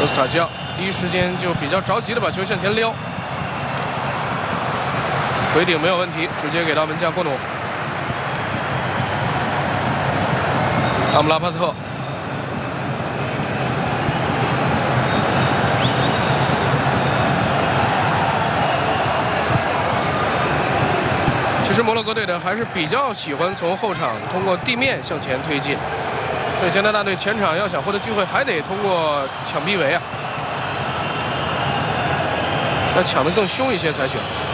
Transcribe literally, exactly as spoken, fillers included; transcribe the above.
尤斯塔西奥第一时间就比较着急的把球向前撩，回顶没有问题，直接给到门将波努。阿姆拉巴特。 其实摩洛哥队的还是比较喜欢从后场通过地面向前推进，所以加拿大队前场要想获得机会，还得通过抢逼围啊，要抢得更凶一些才行。